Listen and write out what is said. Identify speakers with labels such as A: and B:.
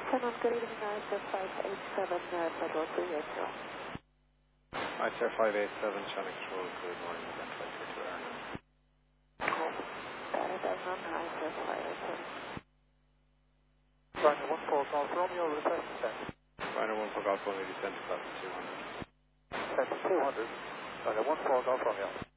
A: Canon, good evening, ISF 587, Federal 380.
B: ISF 587, Channel Control, good morning, event flight 32 Ireland.
A: Devon, ISF 587.
C: Rhino 14 Golf Romeo, request descent.
B: Rhino 14 Golf Romeo, descent to 200.
C: Descent to 200. Rhino 14 Golf Romeo.